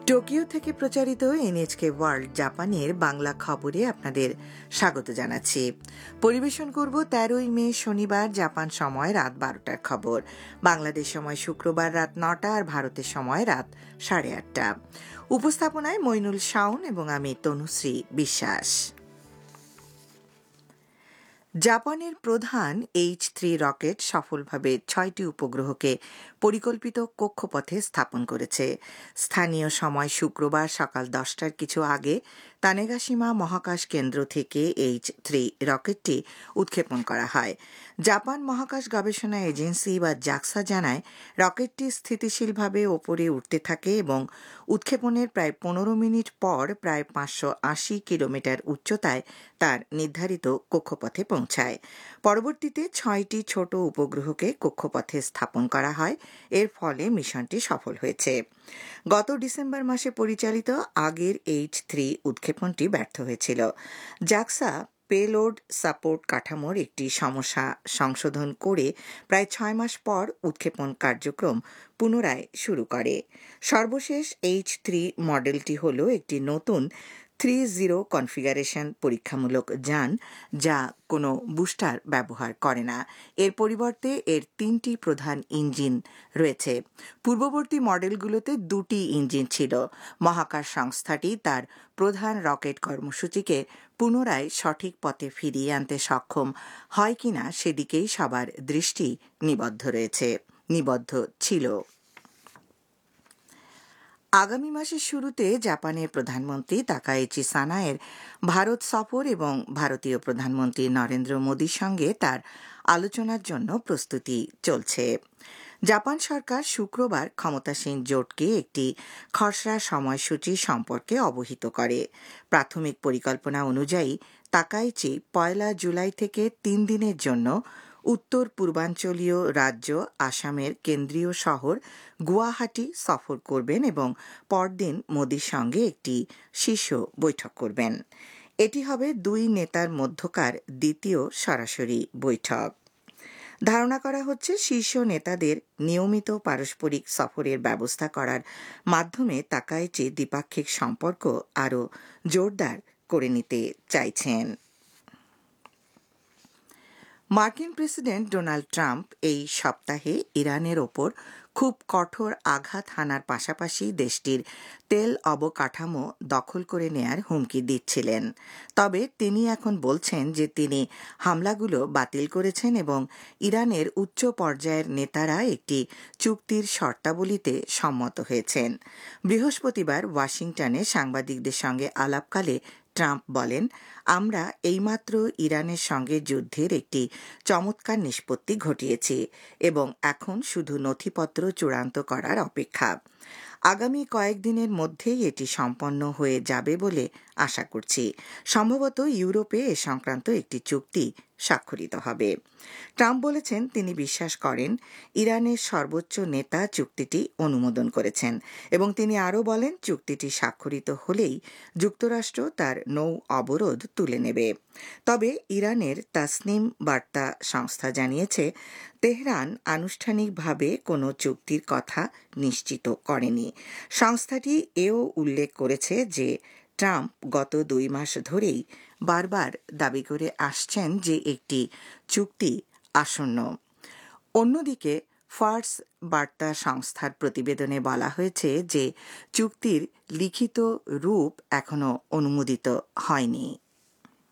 Tokyo থেকে প্রচারিত এনএচকে world জাপানের বাংলা খবরে আপনাদের স্বাগত জানাচ্ছি। পরিবেশন করব 13ই মে শনিবার জাপান সময় রাত 12টার খবর। বাংলাদেশ সময় শুক্রবার রাত 9টা আর ভারতের সময় রাত 8:30। উপস্থাপনায় মইনুল শাওন এবং আমি তনুশ্রী বিশ্বাস। জাপানের প্রধান H3 রকেট সফলভাবে 6টি উপগ্রহকে পরিকল্পিত কক্ষপথে স্থাপন করেছে। স্থানীয় সময় শুক্রবার সকাল 10টার কিছু আগে তানেগাশিমা মহাকাশ কেন্দ্র থেকে H3 রকেটটি উৎক্ষেপণ করা হয়। জাপান মহাকাশ গবেষণা এজেন্সি বা জাক্সা জানায়, রকেটটি স্থিতিশীলভাবে ওপরে উঠতে থাকে এবং উৎক্ষেপণের প্রায় 15 মিনিট পর প্রায় 580 কিলোমিটার উচ্চতায় তার নির্ধারিত কক্ষপথে পৌঁছায়। পরবর্তীতে 6টি ছোট উপগ্রহকে কক্ষপথে স্থাপন করা হয়। এর ফলে মিশনটি সফল হয়েছে। গত ডিসেম্বর মাসে পরিচালিত আগের H3 উৎক্ষেপণটি ব্যর্থ হয়েছিল। জাক্সা পেলোড সাপোর্ট কাঠামোর একটি সমস্যা সংশোধন করে প্রায় 6 মাস পর উৎক্ষেপণ কার্যক্রম পুনরায় শুরু করে। সর্বশেষ H3 মডেলটি হল একটি নতুন 3.0 কনফিগারেশন পরীক্ষামূলক যান, যা কোনো বুস্টার ব্যবহার করে না। এর পরিবর্তে এর 3টি প্রধান ইঞ্জিন রয়েছে। পূর্ববর্তী মডেলগুলোতে 2টি ইঞ্জিন ছিল। মহাকাশ সংস্থাটি তার প্রধান রকেট কর্মসূচিকে পুনরায় সঠিক পথে ফিরিয়ে আনতে সক্ষম হয় কিনা সেদিকেই সবার দৃষ্টি নিবদ্ধ ছিল। আগামী মাসের শুরুতে জাপানের প্রধানমন্ত্রী তাকাইচি সানায়ের ভারত সফর এবং ভারতীয় প্রধানমন্ত্রী নরেন্দ্র মোদীর সঙ্গে তার আলোচনার জন্য প্রস্তুতি চলছে। জাপান সরকার শুক্রবার ক্ষমতাসীন জোটকে একটি খসড়া সময়সূচি সম্পর্কে অবহিত করে। প্রাথমিক পরিকল্পনা অনুযায়ী তাকাইচি 1 জুলাই থেকে 3 দিনের জন্য উত্তর পূর্বাঞ্চলীয় রাজ্য আসামের কেন্দ্রীয় শহর গুয়াহাটি সফর করবেন এবং পরদিন মোদির সঙ্গে একটি শীর্ষ বৈঠক করবেন। এটি হবে দুই নেতার মধ্যকার দ্বিতীয় সরাসরি বৈঠক। ধারণা করা হচ্ছে শীর্ষ নেতাদের নিয়মিত পারস্পরিক সফরের ব্যবস্থা করার মাধ্যমে তাকাইচি দ্বিপাক্ষিক সম্পর্ক আরও জোরদার করে নিতে চাইছেন। মার্কিন প্রেসিডেন্ট ডোনাল্ড ট্রাম্প এই সপ্তাহে ইরানের ওপর খুব কঠোর আঘাত হানার পাশাপাশি দেশটির তেল অবকাঠামো দখল করে নেয়ার হুমকি দিচ্ছিলেন। তবে তিনি এখন বলছেন যে তিনি হামলাগুলো বাতিল করেছেন এবং ইরানের উচ্চ পর্যায়ের নেতারা একটি চুক্তির শর্তাবলীতে সম্মত হয়েছেন। বৃহস্পতিবার ওয়াশিংটনে সাংবাদিকদের সঙ্গে আলাপকালে ট্রাম্প বলেন, আমরা এইমাত্র ইরানের সঙ্গে যুদ্ধের একটি চমৎকার নিষ্পত্তি ঘটিয়েছি এবং এখন শুধু নথিপত্র চূড়ান্ত করার অপেক্ষা। আগামী কয়েকদিনের মধ্যেই এটি সম্পন্ন হয়ে যাবে বলে আশা করছি। সম্ভবত ইউরোপে এ সংক্রান্ত একটি চুক্তি স্বাক্ষরিত হবে। ট্রাম্প বলেছেন, তিনি বিশ্বাস করেন ইরানের সর্বোচ্চ নেতা চুক্তিটি অনুমোদন করেছেন এবং তিনি আরও বলেন, চুক্তিটি স্বাক্ষরিত হলেই যুক্তরাষ্ট্র তার নৌ অবরোধ তুলে নেবে। তবে ইরানের তাসনিম বার্তা সংস্থা জানিয়েছে, তেহরান আনুষ্ঠানিকভাবে কোনো চুক্তির কথা নিশ্চিত করেনি। সংস্থাটি এও উল্লেখ করেছে যে ট্রাম্প গত 2 মাস ধরেই বারবার দাবি করে আসছেন যে একটি চুক্তি আসন্ন। অন্যদিকে ফার্স বার্তা সংস্থার প্রতিবেদনে বলা হয়েছে যে চুক্তির লিখিত রূপ এখনো অনুমোদিত হয়নি।